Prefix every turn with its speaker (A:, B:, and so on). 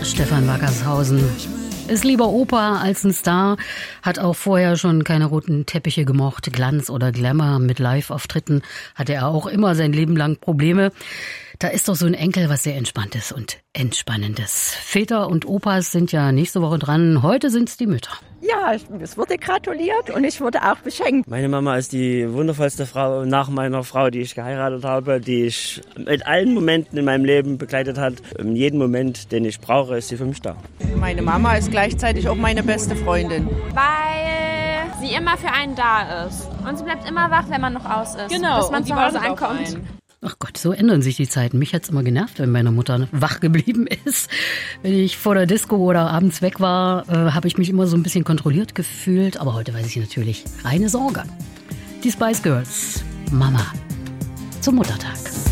A: Stefan Wackershausen ist lieber Opa als ein Star, hat auch vorher schon keine roten Teppiche gemocht, Glanz oder Glamour. Mit Live-Auftritten hatte er auch immer sein Leben lang Probleme. Da ist doch so ein Enkel was sehr Entspanntes und Entspannendes. Väter und Opas sind ja nächste Woche dran. Heute sind's die Mütter.
B: Ja, es wurde gratuliert und ich wurde auch beschenkt.
C: Meine Mama ist die wundervollste Frau nach meiner Frau, die ich geheiratet habe, die ich mit allen Momenten in meinem Leben begleitet hat. In jedem Moment, den ich brauche, ist sie für mich da.
D: Meine Mama ist gleichzeitig auch meine beste Freundin.
E: Weil sie immer für einen da ist. Und sie bleibt immer wach, wenn man noch aus ist.
D: Genau,
E: bis man zu Hause ankommt.
A: Ach Gott, so ändern sich die Zeiten. Mich hat's immer genervt, wenn meine Mutter wach geblieben ist. Wenn ich vor der Disco oder abends weg war, habe ich mich immer so ein bisschen kontrolliert gefühlt. Aber heute weiß ich natürlich, keine Sorge. Die Spice Girls, Mama, zum Muttertag.